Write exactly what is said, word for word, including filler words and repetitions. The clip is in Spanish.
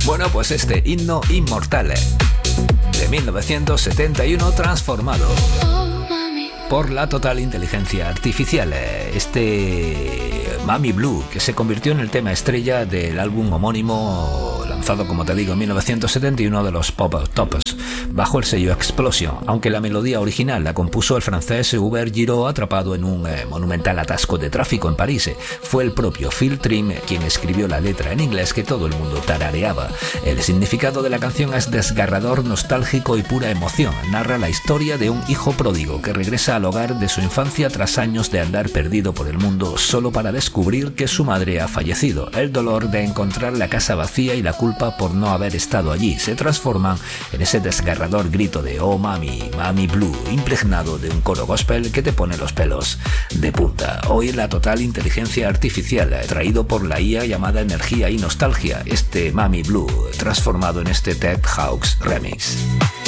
Bueno, pues este himno inmortal de mil novecientos setenta y uno transformado por la total inteligencia artificial. Este Mami Blue, que se convirtió en el tema estrella del álbum homónimo lanzado, como te digo, en mil novecientos setenta y uno de los Pop Tops, bajo el sello Explosion, aunque la melodía original la compuso el francés Hubert Giraud, atrapado en un eh, monumental atasco de tráfico en París. Fue el propio Phil Trim quien escribió la letra en inglés que todo el mundo tarareaba. El significado de la canción es desgarrador, nostálgico y pura emoción. Narra la historia de un hijo pródigo que regresa al hogar de su infancia tras años de andar perdido por el mundo solo para descubrir que su madre ha fallecido. El dolor de encontrar la casa vacía y la culpa por no haber estado allí se transforman en ese desgarrador grito de "Oh mami, mami blue", impregnado de un coro gospel que te pone los pelos de punta. Hoy la total inteligencia artificial, traído por la I A llamada energía y nostalgia, este Mami Blue transformado en este Ted Hawkes remix.